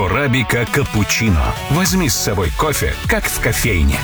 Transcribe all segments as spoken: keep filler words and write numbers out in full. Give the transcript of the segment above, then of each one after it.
Торабика капучино. Возьми с собой кофе, как в кофейне.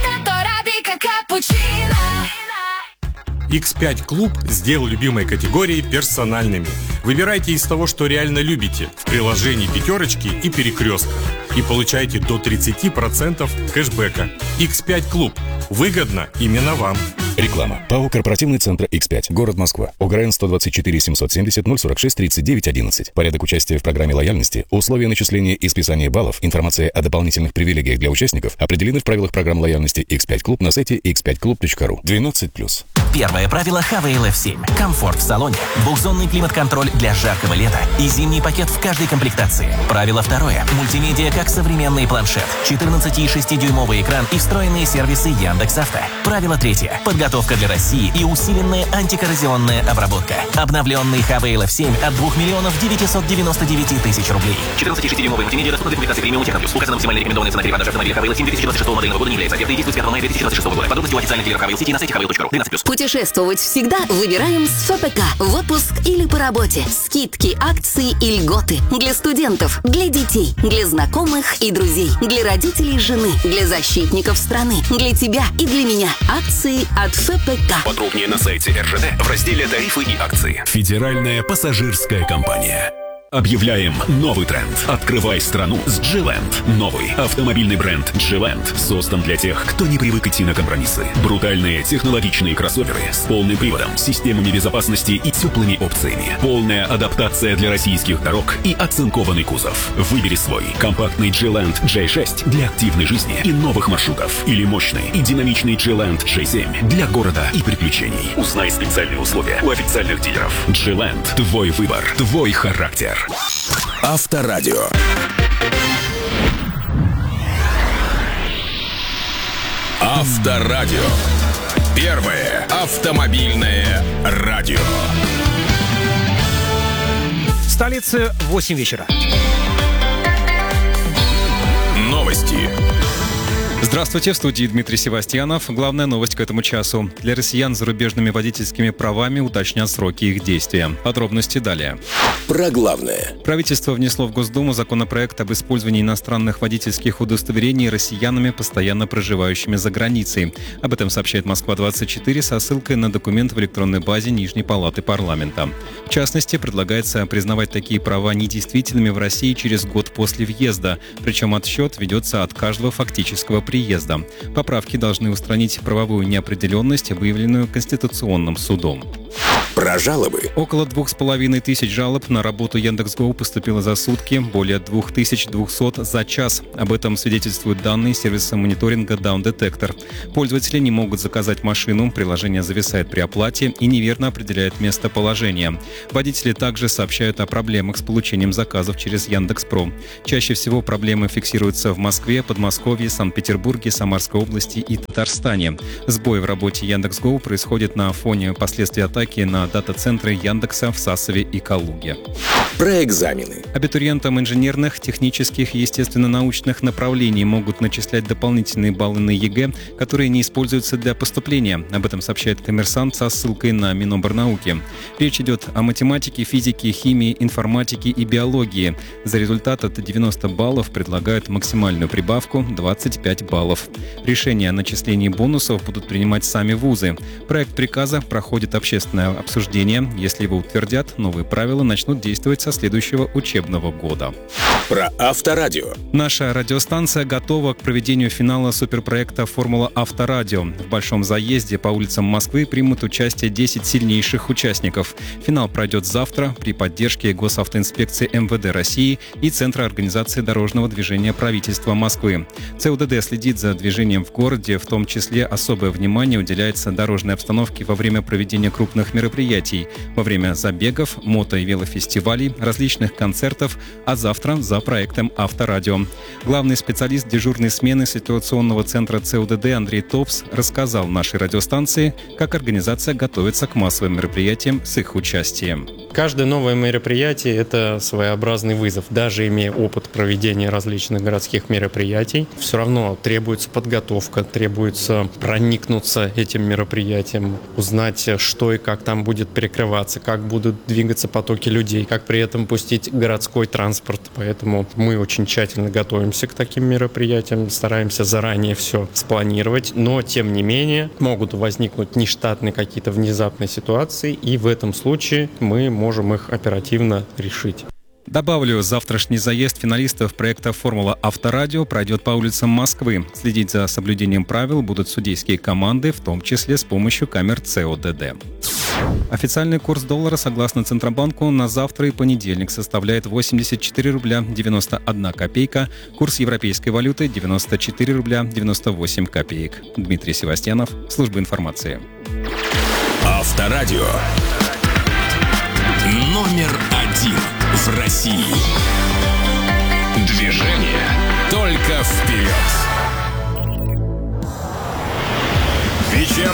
икс пять Клуб сделал любимые категории персональными. Выбирайте из того, что реально любите, в приложении «Пятерочки» и «Перекрестка». И получайте до тридцать процентов кэшбэка. икс пять Клуб. Выгодно именно вам. Реклама. ПАО «Корпоративный центр икс пять». Город Москва. ОГРН сто двадцать четыре семьсот семьдесят ноль сорок шесть тридцать девять одиннадцать. Порядок участия в программе лояльности, условия начисления и списания баллов, информация о дополнительных привилегиях для участников определены в правилах программ лояльности икс пять Клуб на сайте икс пять клуб точка ру. двенадцать плюс. Первое правило Хово эл эф семь. Комфорт в салоне, двухзонный климат-контроль для жаркого лета и зимний пакет в каждой комплектации. Правило второе. Мультимедиа как современный планшет, четырнадцать и шесть дюймовый экран и встроенные сервисы Яндекс.Авто. Правило третье. Подготовка для России и усиленная антикоррозионная обработка. Обновленный Хово эл эф семь от двух миллионов девятисот девяноста девяти тысяч рублей. четырнадцать и шесть дюймовый мультимедиа доступна для комплектации премиум технобюс. Указана максимальная рекомендованная цена перепродажи автомобиля Хово эл эф семь две тысячи двадцать шестого модельного года не является объектом и действует с пятого мая две тысячи двадцать шестого года. Подробности у официальных дилеров Хово эл сети на сайте хово эл точка ру. двенадцать плюс. Путешествовать всегда выбираем с эф пэ ка. В отпуск или по работе. Скидки, акции и льготы. Для студентов, для детей, для знакомых и друзей, для родителей жены, для защитников страны, для тебя и для меня. Акции от эф пэ ка. Подробнее на сайте эр жэ дэ в разделе «Тарифы и акции». Федеральная пассажирская компания. Объявляем новый тренд. Открывай страну с G-Land. Новый автомобильный бренд G-Land создан для тех, кто не привык идти на компромиссы. Брутальные технологичные кроссоверы с полным приводом, системами безопасности и теплыми опциями. Полная адаптация для российских дорог и оцинкованный кузов. Выбери свой. Компактный G-Land джей шесть для активной жизни и новых маршрутов. Или мощный и динамичный G-Land джей семь для города и приключений. Узнай специальные условия у официальных дилеров. G-Land. Твой выбор. Твой характер. Авторадио. Авторадио. Первое автомобильное радио. В столице восемь вечера. Новости. Здравствуйте, в студии Дмитрий Севастьянов. Главная новость к этому часу. Для россиян с зарубежными водительскими правами уточнят сроки их действия. Подробности далее. Про главное. Правительство внесло в Госдуму законопроект об использовании иностранных водительских удостоверений россиянами, постоянно проживающими за границей. Об этом сообщает Москва двадцать четыре со ссылкой на документ в электронной базе Нижней палаты парламента. В частности, предлагается признавать такие права недействительными в России через год после въезда. Причем отсчет ведется от каждого фактического приезда. Поправки должны устранить правовую неопределенность, выявленную Конституционным судом. Про жалобы. Около двух с половиной тысяч жалоб на работу Яндекс.Гоу поступило за сутки, более две тысячи двести за час. Об этом свидетельствуют данные сервиса мониторинга Down Detector. Пользователи не могут заказать машину, приложение зависает при оплате и неверно определяет местоположение. Водители также сообщают о проблемах с получением заказов через Яндекс.Про. Чаще всего проблемы фиксируются в Москве, Подмосковье, Санкт-Петербурге, Самарской области и Татарстане. Сбой в работе Яндекс.Гоу происходит на фоне последствий атаки на дата-центры Яндекса в Сасове и Калуге. Про экзамены. Абитуриентам инженерных, технических и естественно-научных направлений могут начислять дополнительные баллы на ЕГЭ, которые не используются для поступления. Об этом сообщает «Коммерсант» со ссылкой на Миноборнауки. Речь идет о математике, физике, химии, информатике и биологии. За результат от девяноста баллов предлагают максимальную прибавку двадцать пять баллов. Решения о начислении бонусов будут принимать сами вузы. Проект приказа проходит общественное обсуждение. Если его утвердят, новые правила начнут действовать со следующего учебного года. Про Авторадио. Наша радиостанция готова к проведению финала суперпроекта «Формула Авторадио». В большом заезде по улицам Москвы примут участие десять сильнейших участников. Финал пройдет завтра при поддержке Госавтоинспекции эм вэ дэ России и Центра организации дорожного движения правительства Москвы. цэ о дэ дэ следит за движением в городе, в том числе особое внимание уделяется дорожной обстановке во время проведения крупных мероприятий, во время забегов, мото- и велофестивалей, различных концертов, а завтра за проектом Авторадио. Главный специалист дежурной смены ситуационного центра цэ о дэ дэ Андрей Топс рассказал нашей радиостанции, как организация готовится к массовым мероприятиям с их участием. Каждое новое мероприятие – это своеобразный вызов. Даже имея опыт проведения различных городских мероприятий, все равно требуется подготовка, требуется проникнуться этим мероприятием, узнать, что и как там будет перекрываться, как будут двигаться потоки людей, как при этом пустить городской транспорт. Поэтому поэтому мы очень тщательно готовимся к таким мероприятиям, стараемся заранее все спланировать, но тем не менее могут возникнуть нештатные какие-то внезапные ситуации, и в этом случае мы можем их оперативно решить. Добавлю, завтрашний заезд финалистов проекта «Формула Авторадио» пройдет по улицам Москвы. Следить за соблюдением правил будут судейские команды, в том числе с помощью камер ЦОДД. Официальный курс доллара, согласно Центробанку, на завтра и понедельник составляет восемьдесят четыре рубля девяносто одна копейка. Курс европейской валюты – девяносто четыре рубля девяносто восемь копеек. Дмитрий Севастьянов, служба информации. Авторадио. Номер один в России. Движение только вперед. Вечерний